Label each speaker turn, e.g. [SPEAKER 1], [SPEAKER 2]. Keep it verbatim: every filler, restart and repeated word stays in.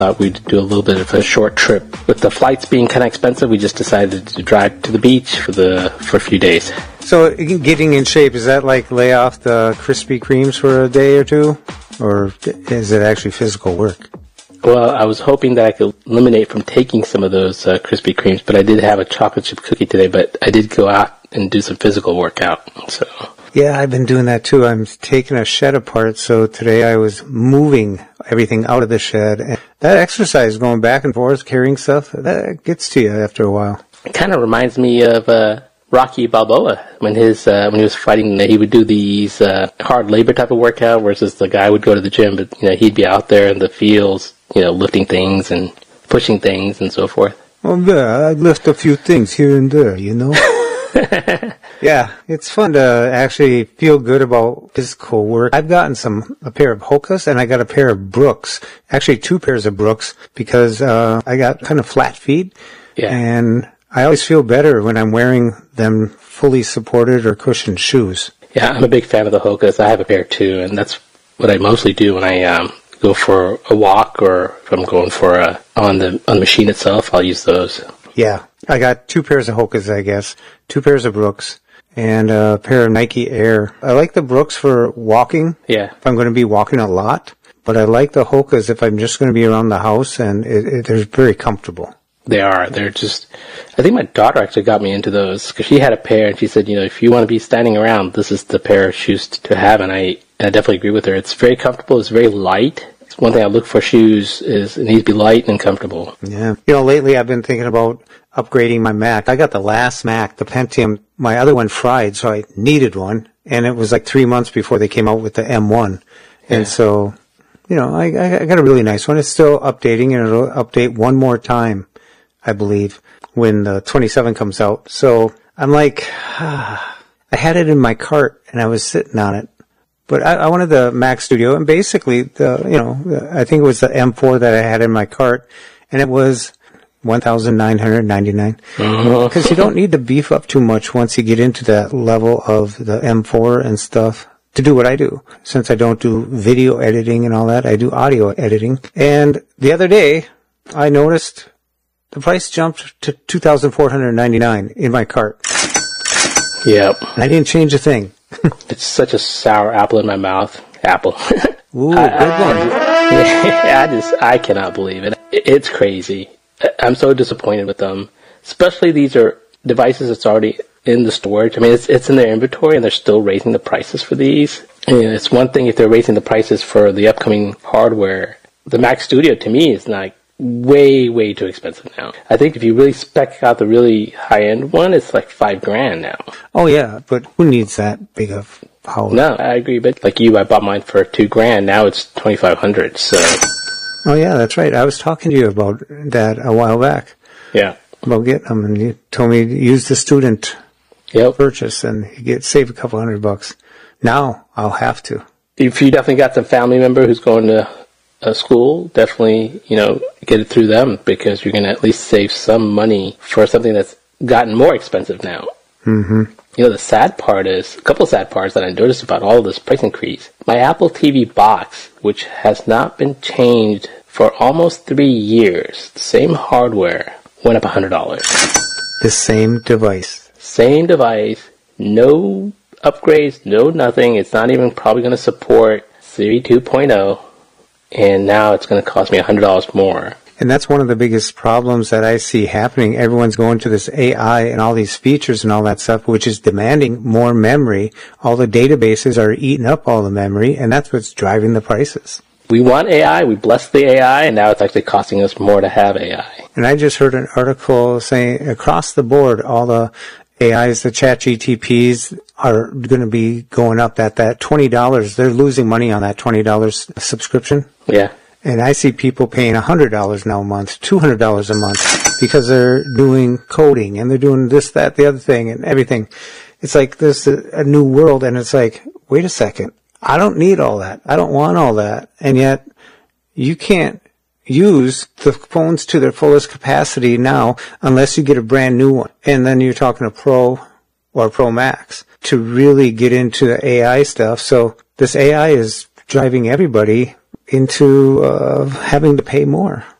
[SPEAKER 1] Uh, we'd do a little bit of a short trip. With the flights being kind of expensive, we just decided to drive to the beach for the for a few days.
[SPEAKER 2] So getting in shape, is that like lay off the Krispy Kremes for a day or two? Or is it actually physical work?
[SPEAKER 1] Well, I was hoping that I could eliminate from taking some of those uh, Krispy Kremes, but I did have a chocolate chip cookie today, but I did go out and do some physical workout. So
[SPEAKER 2] yeah, I've been doing that too. I'm taking a shed apart, so today I was moving everything out of the shed. And that exercise, going back and forth, carrying stuff, that gets to you after a while.
[SPEAKER 1] It kind of reminds me of uh, Rocky Balboa when his uh, when he was fighting. He would do these uh, hard labor type of workout, versus the guy would go to the gym, but you know he'd be out there in the fields, you know, lifting things and pushing things and so forth.
[SPEAKER 2] Well, yeah, I lift a few things here and there, you know. Yeah, it's fun to actually feel good about physical work. I've gotten some a pair of Hokas and I got a pair of Brooks. Actually, two pairs of Brooks because uh, I got kind of flat feet,
[SPEAKER 1] yeah.
[SPEAKER 2] And I always feel better when I'm wearing them fully supported or cushioned shoes.
[SPEAKER 1] Yeah, I'm a big fan of the Hokas. I have a pair too, and that's what I mostly do when I um, go for a walk, or if I'm going for a on the on the machine itself. I'll use those.
[SPEAKER 2] Yeah, I got two pairs of Hokas, I guess, two pairs of Brooks, and a pair of Nike Air. I like the Brooks for walking.
[SPEAKER 1] Yeah.
[SPEAKER 2] If I'm going to be walking a lot, but I like the Hokas if I'm just going to be around the house, and it, it, they're very comfortable.
[SPEAKER 1] They are. They're just, I think my daughter actually got me into those because she had a pair and she said, you know, if you want to be standing around, this is the pair of shoes to have. And I, and I definitely agree with her. It's very comfortable. It's very light. It's one thing I look for shoes is it needs to be light and comfortable.
[SPEAKER 2] Yeah. You know, lately I've been thinking about upgrading my Mac. I got the last Mac, the Pentium. My other one fried, so I needed one. And it was like three months before they came out with the M one. And
[SPEAKER 1] yeah.
[SPEAKER 2] so, you know, I, I got a really nice one. It's still updating, and it'll update one more time, I believe, when the twenty-seven comes out. So I'm like, ah, I had it in my cart and I was sitting on it, but I, I wanted the Mac Studio, and basically the, you know, I think it was the M four that I had in my cart, and it was one thousand nine hundred ninety-nine dollars. Because you don't need to beef up too much once you get into that level of the M four and stuff to do what I do. Since I don't do video editing and all that, I do audio editing. And the other day I noticed the price jumped to two thousand four hundred ninety-nine dollars in my cart.
[SPEAKER 1] Yep.
[SPEAKER 2] And I didn't change a thing.
[SPEAKER 1] It's such a sour apple in my mouth. Apple.
[SPEAKER 2] Ooh,
[SPEAKER 1] I,
[SPEAKER 2] good one.
[SPEAKER 1] Yeah, I just, I cannot believe it. It's crazy. I'm so disappointed with them. Especially these are devices that's already in the storage. I mean, it's it's in their inventory and they're still raising the prices for these. And it's one thing if they're raising the prices for the upcoming hardware. The Mac Studio, to me, is like way, way too expensive now. I think if you really spec out the really high-end one, it's like five grand now.
[SPEAKER 2] Oh, yeah, but who needs that big of power?
[SPEAKER 1] No, I agree, but like you, I bought mine for two grand. Now it's twenty-five hundred, so.
[SPEAKER 2] Oh, yeah, that's right. I was talking to you about that a while back.
[SPEAKER 1] Yeah.
[SPEAKER 2] About getting them, and you told me to use the student
[SPEAKER 1] yep.
[SPEAKER 2] purchase, and you get save a couple hundred bucks. Now, I'll have to.
[SPEAKER 1] If you definitely got some family member who's going to a school, definitely, you know, get it through them, because you're going to at least save some money for something that's gotten more expensive now.
[SPEAKER 2] Mm-hmm.
[SPEAKER 1] You know, the sad part is, a couple of sad parts that I noticed about all of this price increase. My Apple T V box, which has not been changed for almost three years, the same hardware, went up one hundred dollars.
[SPEAKER 2] The same device.
[SPEAKER 1] Same device, no upgrades, no nothing. It's not even probably going to support Siri two point oh, and now it's going to cost me one hundred dollars more.
[SPEAKER 2] And that's one of the biggest problems that I see happening. Everyone's going to this A I and all these features and all that stuff, which is demanding more memory. All the databases are eating up all the memory, and that's what's driving the prices.
[SPEAKER 1] We want A I, we bless the A I, and now it's actually costing us more to have A I.
[SPEAKER 2] And I just heard an article saying across the board, all the A Is, the chat G T Ps are going to be going up. That that twenty dollars, they're losing money on that twenty dollars subscription.
[SPEAKER 1] Yeah.
[SPEAKER 2] And I see people paying one hundred dollars now a month, two hundred dollars a month, because they're doing coding and they're doing this, that, the other thing and everything. It's like there's a, a new world, and it's like, wait a second, I don't need all that. I don't want all that. And yet you can't use the phones to their fullest capacity now unless you get a brand new one. And then you're talking a Pro or a Pro Max to really get into the A I stuff. So this A I is driving everybody into uh, having to pay more.